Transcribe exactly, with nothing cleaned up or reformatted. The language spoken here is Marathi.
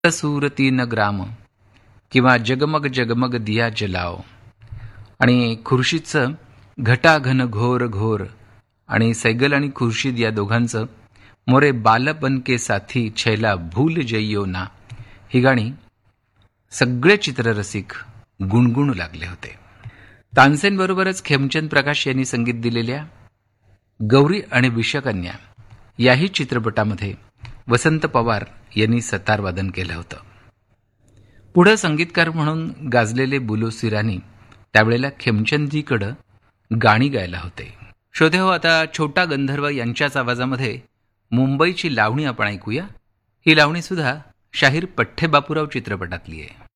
सुरती न ग्राम किंवा जगमग जगमग दिया जलाओ आणि खुर्शीदचं घटाघन घोर घोर आणि सैगल आणि खुर्शीद या दोघांचं मोरे बालपन के साथी छैला भूल जइयो ना ही गाणी सगळे चित्ररसिक गुणगुणू लागले होते. तानसेनबरोबरच खेमचंद प्रकाश यांनी संगीत दिलेल्या गौरी आणि विषकन्या याही चित्रपटामध्ये वसंत पवार यांनी सतारवादन केलं होतं. पुढं संगीतकार म्हणून गाजलेले बुलो सिरानी त्यावेळेला खेमचंदजीकडं गाणी गायला होते. श्रोते हो, आता छोटा गंधर्व यांच्याच आवाजामध्ये मुंबईची लावणी आपण ऐकूया. ही लावणी सुद्धा शाहीर पठ्ठे बापूराव चित्रपटातली आहे.